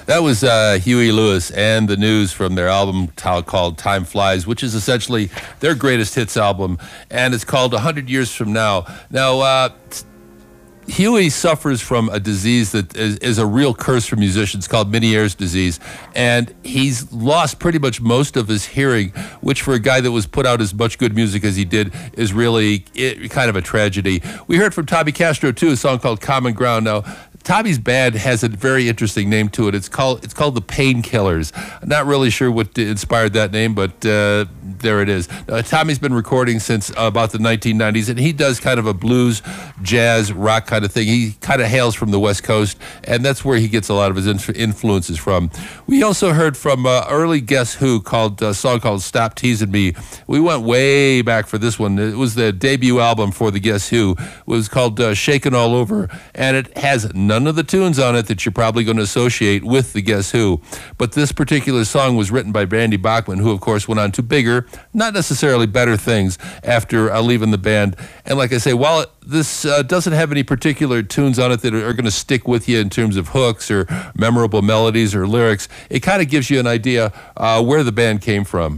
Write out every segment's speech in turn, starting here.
That was Huey Lewis and the News from their album called Time Flies, which is essentially their greatest hits album, and it's called 100 Years From Now. Now, Huey suffers from a disease that is a real curse for musicians called Meniere's disease, and he's lost pretty much most of his hearing, which for a guy that was put out as much good music as he did is really kind of a tragedy. We heard from Tommy Castro, too, a song called Common Ground. Now, Tommy's band has a very interesting name to it. It's called the Painkillers. I'm not really sure what inspired that name, but there it is. Tommy's been recording since about the 1990s, and he does kind of a blues, jazz, rock kind of thing. He kind of hails from the West Coast, and that's where he gets a lot of his influences from. We also heard from early Guess Who, a song called Stop Teasing Me. We went way back for this one. It was the debut album for the Guess Who. It was called Shakin' All Over, and it has none of the tunes on it that you're probably going to associate with the Guess Who. But this particular song was written by Randy Bachman, who, of course, went on to bigger, not necessarily better things after leaving the band. And like I say, while this doesn't have any particular tunes on it that are going to stick with you in terms of hooks or memorable melodies or lyrics, it kind of gives you an idea where the band came from.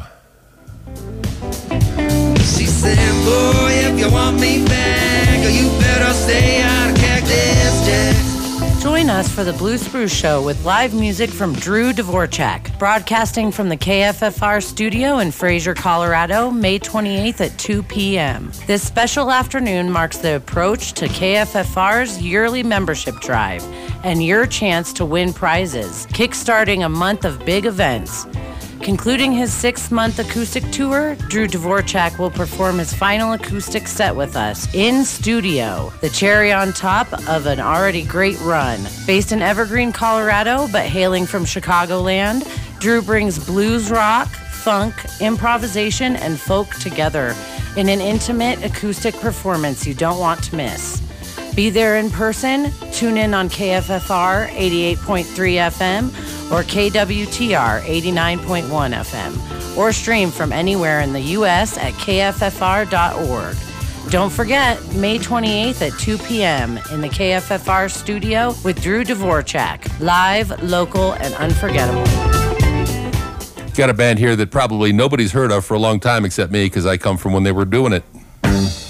She said, boy, if you want me back, you better stay out of Cactus Jack. Join us for the Blue Spruce Show with live music from Drew Dvorak, broadcasting from the KFFR studio in Fraser, Colorado, May 28th at 2 p.m. This special afternoon marks the approach to KFFR's yearly membership drive and your chance to win prizes, kickstarting a month of big events. Concluding his 6-month acoustic tour, Drew Dvorak will perform his final acoustic set with us in studio, the cherry on top of an already great run. Based in Evergreen, Colorado, but hailing from Chicagoland, Drew brings blues rock, funk, improvisation, and folk together in an intimate acoustic performance you don't want to miss. Be there in person, tune in on KFFR 88.3 FM or KWTR 89.1 FM, or stream from anywhere in the U.S. at kffr.org. Don't forget, May 28th at 2 p.m. in the KFFR studio with Drew Dvorak. Live, local, and unforgettable. Got a band here that probably nobody's heard of for a long time except me, because I come from when they were doing it.